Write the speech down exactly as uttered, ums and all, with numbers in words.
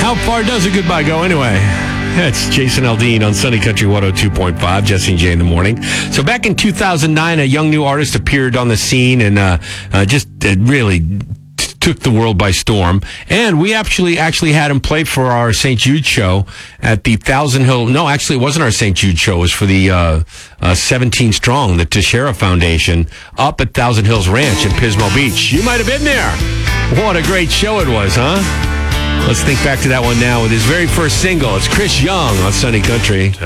How far does a goodbye go anyway? That's Jason Aldean on Sunny Country one oh two point five, Jesse and Jay in the morning. So back in two thousand nine, a young new artist appeared on the scene and uh, uh, just uh, really t- took the world by storm. And we actually actually had him play for our Saint Jude show at the Thousand Hill. No, actually, it wasn't our Saint Jude show. It was for the uh, uh, seventeen Strong, the Teixeira Foundation, up at Thousand Hills Ranch in Pismo Beach. You might have been there. What a great show it was, huh? Let's think back to that one now with his very first single. It's Chris Young on Sunny Country.